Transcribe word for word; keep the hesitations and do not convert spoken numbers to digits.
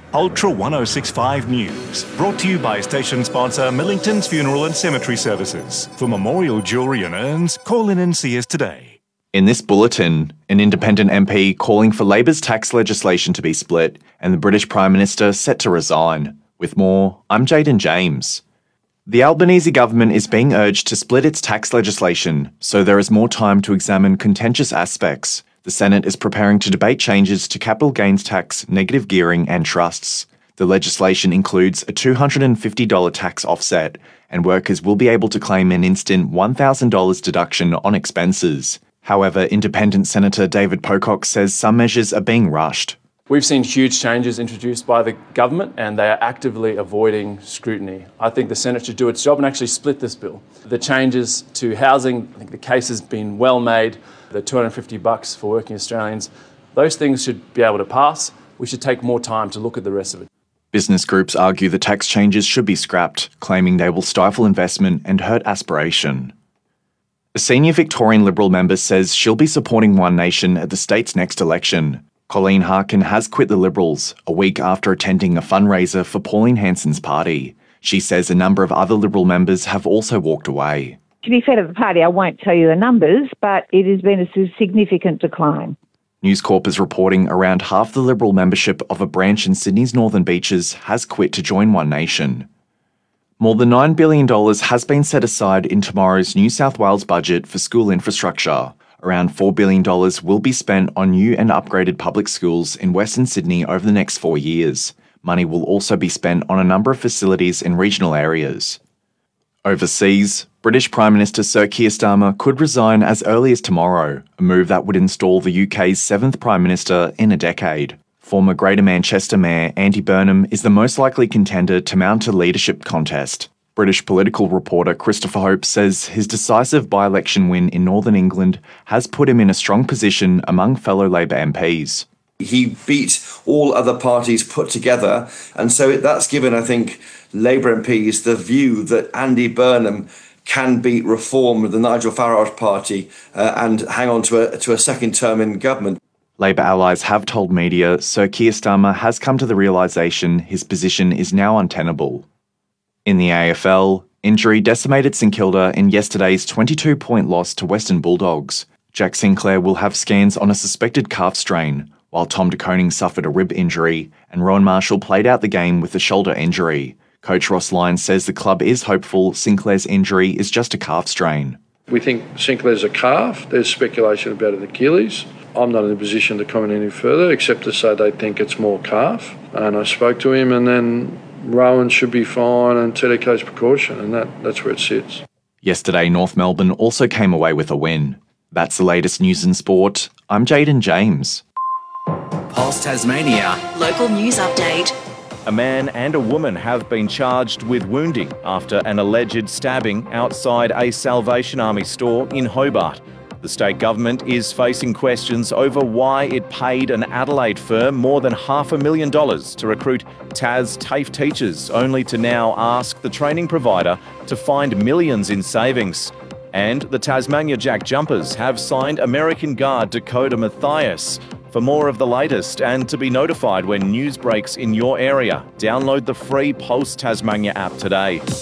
Ultra one oh six point five News, brought to you by station sponsor Millington's Funeral and Cemetery Services. For memorial jewellery and urns, call in and see us today. In this bulletin, an independent M P calling for Labor's tax legislation to be split and the British Prime Minister set to resign. With more, I'm Jaden James. The Albanese government is being urged to split its tax legislation so there is more time to examine contentious aspects. The Senate is preparing to debate changes to capital gains tax, negative gearing and trusts. The legislation includes a two hundred fifty dollars tax offset, and workers will be able to claim an instant one thousand dollars deduction on expenses. However, Independent Senator David Pocock says some measures are being rushed. We've seen huge changes introduced by the government and they are actively avoiding scrutiny. I think the Senate should do its job and actually split this bill. The changes to housing, I think the case has been well made. The two hundred fifty bucks for working Australians, those things should be able to pass. We should take more time to look at the rest of it. Business groups argue the tax changes should be scrapped, claiming they will stifle investment and hurt aspiration. A senior Victorian Liberal member says she'll be supporting One Nation at the state's next election. Colleen Harkin has quit the Liberals a week after attending a fundraiser for Pauline Hanson's party. She says a number of other Liberal members have also walked away. To be fair to the party, I won't tell you the numbers, but it has been a significant decline. News Corp is reporting around half the Liberal membership of a branch in Sydney's Northern Beaches has quit to join One Nation. More than nine billion dollars has been set aside in tomorrow's New South Wales budget for school infrastructure. Around four billion dollars will be spent on new and upgraded public schools in Western Sydney over the next four years. Money will also be spent on a number of facilities in regional areas. Overseas, British Prime Minister Sir Keir Starmer could resign as early as tomorrow, a move that would install the U K's seventh Prime Minister in a decade. Former Greater Manchester Mayor Andy Burnham is the most likely contender to mount a leadership contest. British political reporter Christopher Hope says his decisive by-election win in Northern England has put him in a strong position among fellow Labor M Ps. He beat all other parties put together, and so that's given, I think, Labour M Ps the view that Andy Burnham can beat Reform, the Nigel Farage party, uh, and hang on to a, to a second term in government. Labor allies have told media Sir Keir Starmer has come to the realisation his position is now untenable. In the A F L, injury decimated St Kilda in yesterday's twenty-two point loss to Western Bulldogs. Jack Sinclair will have scans on a suspected calf strain, while Tom De Koning suffered a rib injury and Rowan Marshall played out the game with a shoulder injury. Coach Ross Lyons says the club is hopeful Sinclair's injury is just a calf strain. We think Sinclair's a calf. There's speculation about an Achilles. I'm not in a position to comment any further except to say they think it's more calf. And I spoke to him, and then Rowan should be fine and T D K's precaution, and that, that's where it sits. Yesterday, North Melbourne also came away with a win. That's the latest news in sport. I'm Jaden James. Pulse Tasmania. Local news update. A man and a woman have been charged with wounding after an alleged stabbing outside a Salvation Army store in Hobart. The state government is facing questions over why it paid an Adelaide firm more than half a million dollars to recruit Tas TAFE teachers, only to now ask the training provider to find millions in savings. And the Tasmania Jack Jumpers have signed American guard Dakota Mathias. For more of the latest and to be notified when news breaks in your area, download the free Pulse Tasmania app today.